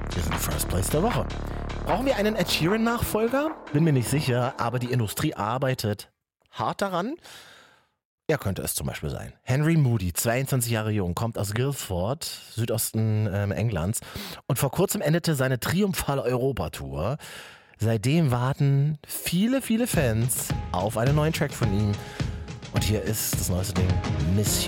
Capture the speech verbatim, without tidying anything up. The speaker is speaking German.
Hier sind First Place der Woche. Brauchen wir einen Ed Sheeran-Nachfolger? Bin mir nicht sicher, aber die Industrie arbeitet hart daran. Er könnte es zum Beispiel sein. Henry Moody, zweiundzwanzig Jahre jung, kommt aus Guildford, Südosten ähm, Englands. Und vor kurzem endete seine triumphale Europatour. Seitdem warten viele, viele Fans auf einen neuen Track von ihm. Und hier ist das neueste Ding, Miss You.